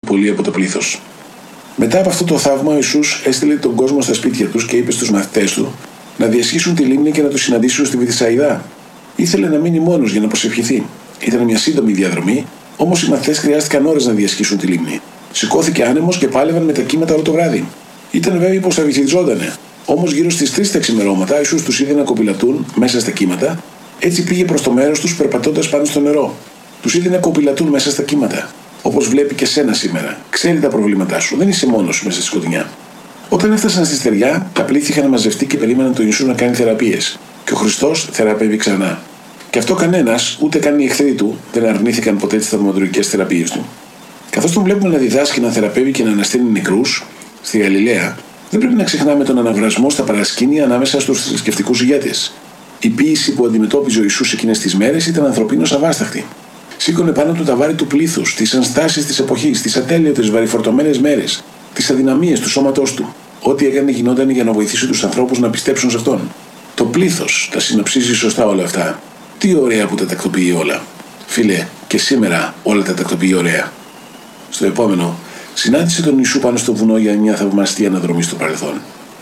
πολλοί από το πλήθος. Μετά από αυτό το θαύμα, ο Ιησούς έστειλε τον κόσμο στα σπίτια τους και είπε στους μαθητές του να διασχίσουν τη λίμνη και να το συναντήσουν στη Βηθσαϊδά. Ήθελε να μείνει μόνος για να προσευχηθεί. Ήταν μια σύντομη διαδρομή, όμως οι μαθητές χρειάστηκαν ώρες να διασχίσουν τη λίμνη. Σηκώθηκε άνεμος και πάλευαν με τα κύματα όλο το βράδυ. Ήταν βέβαιοι πως θα βυθιζόντανε. Όμως γύρω στις 3 τα ξημερώματα, ο Ιησούς τους είδε να κοπηλατούν μέσα στα κύματα, έτσι πήγε προς το μέρος τους περπατώντας πάνω στο νερό. Τους είδε να κοπηλατούν μέσα στα κύματα. Όπως βλέπει και σένα σήμερα. Ξέρει τα προβλήματά σου, δεν είσαι μόνος σου μέσα στη σκοτεινιά. Όταν έφτασαν στη στεριά, τα πλήθη είχαν μαζευτεί και περίμεναν τον Ιησού να κάνει θεραπείες. Και ο Χριστός θεραπεύει ξανά. Και αυτό κανένας, ούτε καν οι εχθροί του, δεν αρνήθηκαν ποτέ τις θαυματουργικές θεραπείες του. Καθώς τον βλέπουμε να διδάσκει, να θεραπεύει και να αναστέλνει νεκρούς στη Γαλιλαία, δεν πρέπει να ξεχνάμε τον αναβρασμό στα παρασκήνια ανάμεσα στους θρησκευτικούς ηγέτες. Η ποίηση που αντιμετώπιζε ο Ιησούς εκείνες τις μέρες ήταν ανθρωπίνως αβάσταχτη. Σήκωνε πάνω του τα βάρη του πλήθους, τις ανστάσεις της εποχής, τις ατέλειωτες βαρυφορτωμένες μέρες, τις αδυναμίες του σώματός του. Ό,τι έκανε γινόταν για να βοηθήσει τους ανθρώπους να πιστέψουν σε αυτόν. Το πλήθος τα συνοψίζει σωστά όλα αυτά. Τι ωραία που τα τακτοποιεί όλα. Φίλε, και σήμερα όλα τα τακτοποιεί ωραία. Στο επόμενο, συνάντησε τον Ιησού πάνω στο βουνό για μια θαυμαστή αναδρομή στο παρελθόν.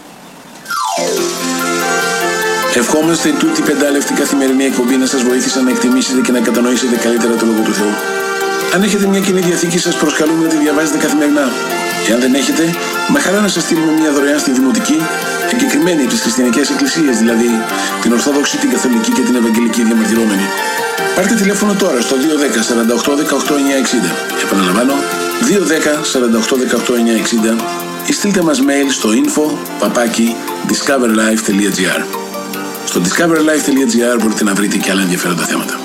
Ευχόμαστε τούτη πεντάλεπτη καθημερινή εκπομπή να σας βοήθησε να εκτιμήσετε και να κατανοήσετε καλύτερα το Λόγο του Θεού. Αν έχετε μια Κοινή Διαθήκη, σας προσκαλούμε να τη διαβάζετε καθημερινά. Εάν δεν έχετε, με χαρά να σας στείλουμε μια δωρεάν στη Δημοτική, εγκεκριμένη από τις χριστιανικές εκκλησίες, δηλαδή την Ορθόδοξη, την Καθολική και την Ευαγγελική διαμαρτυρόμενη. Πάρτε τηλέφωνο τώρα στο 210 48 18 960. Επαναλαμβάνω, 210 48 18 960 ή στείλτε μας mail στο info@discoverlife.gr. Στο discoverlife.gr μπορείτε να βρείτε και άλλα ενδιαφέροντα θέματα.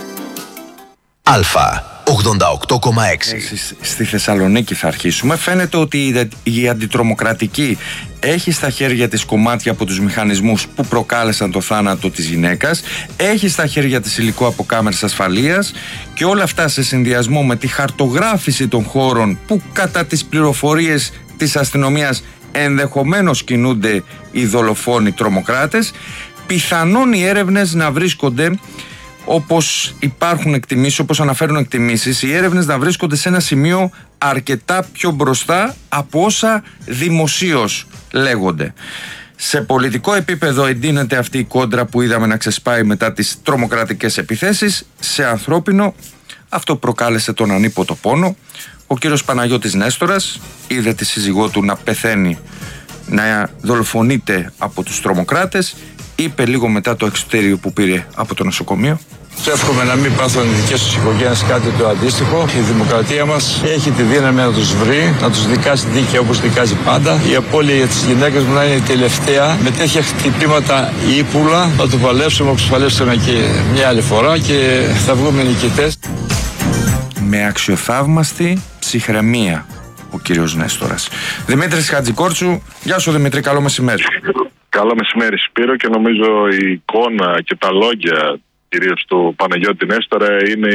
Αλφα 88,6. Στη Θεσσαλονίκη θα αρχίσουμε. Φαίνεται ότι η αντιτρομοκρατική έχει στα χέρια της κομμάτια από τους μηχανισμούς που προκάλεσαν το θάνατο της γυναίκας, έχει στα χέρια της υλικό από κάμερες ασφαλείας και όλα αυτά σε συνδυασμό με τη χαρτογράφηση των χώρων που κατά τις πληροφορίες της αστυνομίας ενδεχομένως κινούνται οι δολοφόνοι τρομοκράτες, πιθανόν οι έρευνες να βρίσκονται, όπως υπάρχουν εκτιμήσεις, όπως αναφέρουν εκτιμήσεις, οι έρευνες να βρίσκονται σε ένα σημείο αρκετά πιο μπροστά από όσα δημοσίως λέγονται. Σε πολιτικό επίπεδο εντείνεται αυτή η κόντρα που είδαμε να ξεσπάει μετά τις τρομοκρατικές επιθέσεις. Σε ανθρώπινο, αυτό προκάλεσε τον ανίποτο πόνο. Ο κύριος Παναγιώτης Νέστορας είδε τη σύζυγό του να πεθαίνει, να δολοφονείται από τους τρομοκράτες. Είπε λίγο μετά το εξωτερείο που πήρε από το νοσοκομείο: Εύχομαι να μην πάθουν οι δικές τους οικογένειες κάτι το αντίστοιχο. Η δημοκρατία μας έχει τη δύναμη να τους βρει, να τους δικάσει δίκαια όπως δικάζει πάντα. Η απώλεια για τις γυναίκες μου να είναι η τελευταία. Με τέτοια χτυπήματα ύπουλα θα το παλέψουμε όπως παλέψαμε και μια άλλη φορά και θα βγούμε νικητές. Με αξιοθαύμαστη ψυχραιμία ο κύριος Νέστορας. Δημήτρης Χατζικόρτσου. Γεια σου Δημήτρη, καλό μεσημέρι. Καλό μεσημέρι Σπύρο, και νομίζω η εικόνα και τα λόγια κυρίως του Παναγιώτη Νέστορα είναι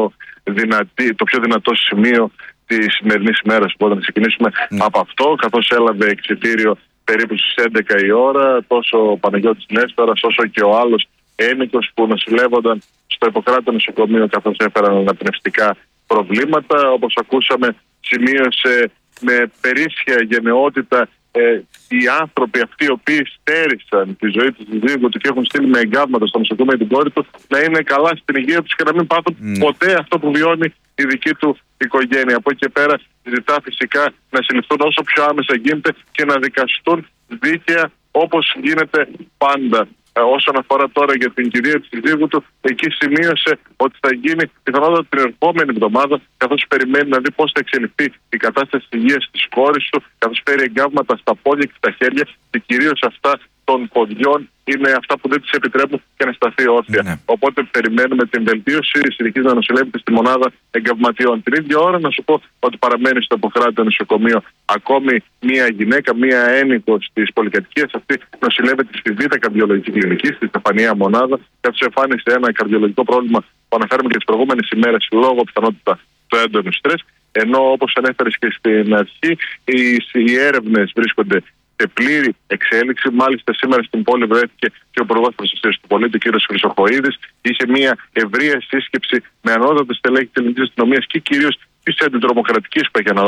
το πιο δυνατό σημείο της σημερινής ημέρας. Οπότε να ξεκινήσουμε από αυτό, καθώς έλαβε εξιτήριο περίπου στις 11 η ώρα τόσο ο Παναγιώτης Νέστορας όσο και ο άλλος ένικος που νοσηλεύονταν στο Ιπποκράτιο νοσοκομείο, καθώς έφεραν αναπνευστικά προβλήματα. Όπως ακούσαμε, σημείωσε με περίσσια γενναιότητα οι άνθρωποι αυτοί οι οποίοι στέρισαν τη ζωή του συζύγου του και έχουν στείλει με εγκάβματα στο νοσοκομείο την κόρη του να είναι καλά στην υγεία τους και να μην πάθουν ποτέ αυτό που βιώνει η δική του οικογένεια. Από εκεί και πέρα ζητά φυσικά να συλληφθούν όσο πιο άμεσα γίνεται και να δικαστούν δίκαια όπως γίνεται πάντα. Όσον αφορά τώρα για την κυρία της συζύγου του, εκεί σημείωσε ότι θα γίνει πιθανότατα την ερχόμενη εβδομάδα, καθώς περιμένει να δει πώς θα εξελιχθεί η κατάσταση της υγείας της κόρης του, καθώς φέρει εγκάβματα στα πόδια και στα χέρια και κυρίως αυτά των ποδιών είναι αυτά που δεν της επιτρέπουν και να σταθεί όρθια. Ναι. Οπότε περιμένουμε την βελτίωση. Συνεχίζει να νοσηλεύεται στη μονάδα εγκαυματιών. Την ίδια ώρα να σου πω ότι παραμένει στο Ιπποκράτιο νοσοκομείο ακόμη μία γυναίκα, μία ένικος της πολυκατοικίας. Αυτή νοσηλεύεται στη Β' Καρδιολογική Κλινική, στη Στεφανία μονάδα, καθώς εμφάνισε ένα καρδιολογικό πρόβλημα που αναφέρουμε και τις προηγούμενες ημέρες λόγω πιθανότητα του έντονου στρες. Ενώ όπως ανέφερες και στην αρχή, οι έρευνες βρίσκονται σε πλήρη εξέλιξη. Μάλιστα, σήμερα στην πόλη βρέθηκε και ο Υπουργός Προστασίας του Πολίτη, ο κ. Χρυσοχοΐδης. Είχε μια ευρεία σύσκεψη με ανώτατες στελέχη της ελληνικής αστυνομίας και κυρίως της αντιτρομοκρατικής που έχει αναλάβει